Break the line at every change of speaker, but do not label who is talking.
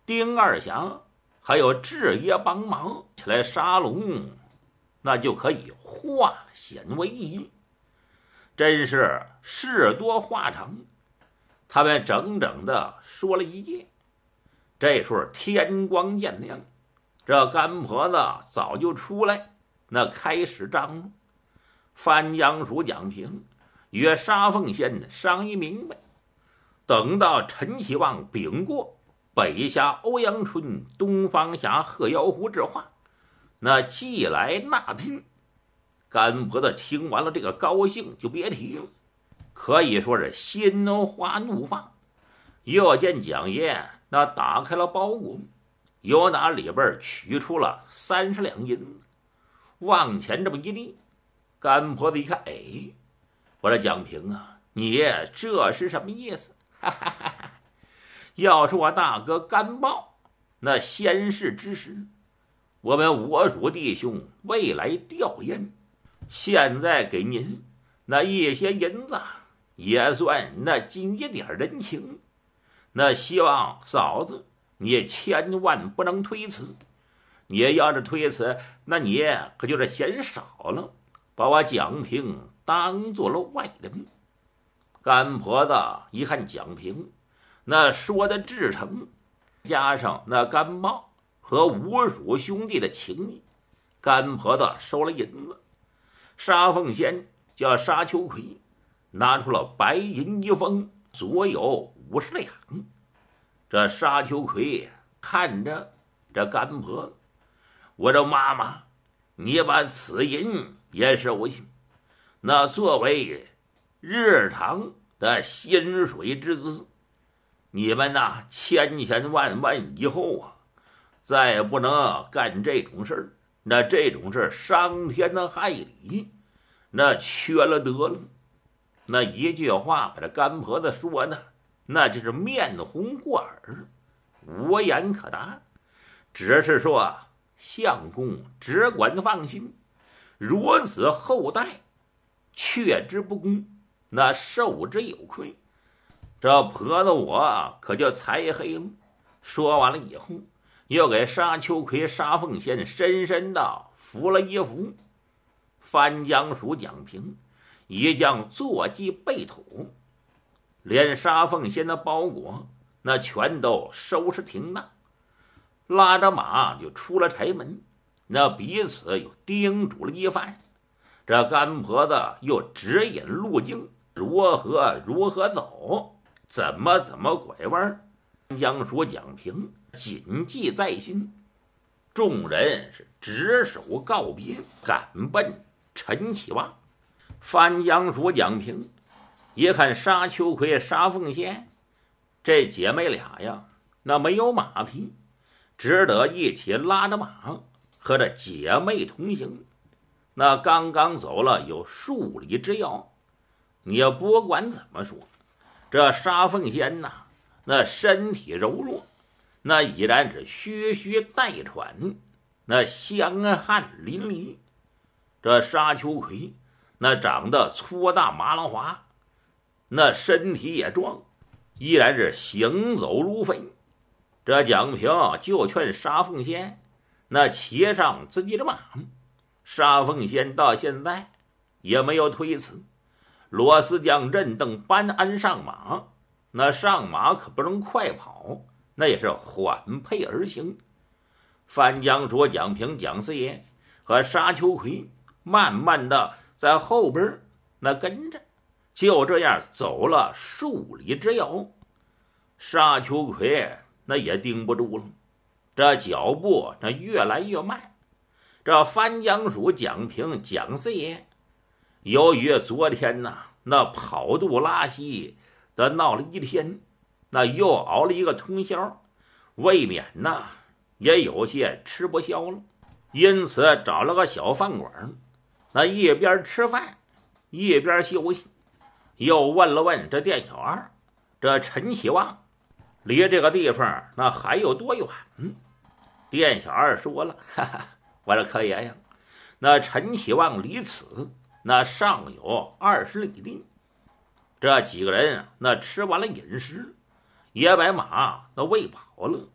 丁二祥还有智爷帮忙起来杀龙，那就可以化险为夷。真是事多话长，他们整整的说了一夜。这时候天光渐亮，这干婆子早就出来，那开始张罗。番江署蒋平与沙凤仙商议明白，等到陈其望禀过北下欧阳春、东方峡鹤妖湖之话，那既来纳宾。干婆子听完了这个高兴就别提了，可以说是心花怒放。又见蒋爷那打开了包裹，由那里边取出了30两银子，往前这么一立。干婆子一看，哎，我说蒋平啊，你这是什么意思？哈哈哈哈！要是我大哥甘豹那仙逝之时，我们我属弟兄未来吊唁，现在给您那一些银子，也算那尽一点人情。那希望嫂子你千万不能推辞，你要是推辞，那你可就是嫌少了，把我蒋平当做了外人。干婆子一看蒋平那说的至诚，加上那甘豹和吴蜀兄弟的情谊，干婆子收了银子。沙凤仙叫沙秋葵拿出了白银一封，所有50两。这沙秋葵看着这干婆子，我说妈妈，你把此银也收下，那作为日常的薪水之资，你们呐千千万万以后啊，再不能干这种事儿。那这种事伤天的害理，那缺了德了。那一句话把这干婆子说的，那就是面红过耳，无言可答，只是说相公只管放心，如此后代却之不恭，那受之有愧。这婆子我可就才黑了。说完了以后，又给沙秋葵、沙凤仙深深的扶了一扶。番江署蒋平一将坐骑备土，连沙凤仙的包裹那全都收拾停当，拉着马就出了柴门。那彼此又叮嘱了一番，这干婆子又指引路径，如何走，怎么拐弯。江署蒋平谨记在心。众人是执手告别，赶奔陈启旺。番江署蒋平一看沙秋葵、沙凤仙这姐妹俩呀，那没有马匹，只得一起拉着马和这姐妹同行。那刚刚走了有数里之遥，你也不管怎么说，这沙凤仙呐，那身体柔弱，那已然是吁吁带喘，那香汗淋漓。这沙秋葵那长得粗大麻浪滑，那身体也壮，依然是行走如飞。这蒋平就劝沙凤仙那骑上自己的马，沙凤仙到现在也没有推辞。罗思将认邓班安上马，那上马可不能快跑，那也是缓配而行。番江说蒋平、蒋四爷和沙秋葵慢慢的在后边那跟着，就这样走了数里之遥。沙秋葵那也盯不住了，这脚步那越来越慢。这番江署蒋平、蒋四爷由于昨天那跑肚拉稀的闹了一天，那又熬了一个通宵，未免也有些吃不消了，因此找了个小饭馆，那一边吃饭一边休息。又问了问这店小二，这陈启旺离这个地方那还有多远？店小二说了，哈哈，我说可爷呀，那陈启旺离此那尚有20里地。这几个人那吃完了饮食，也把马那喂饱了，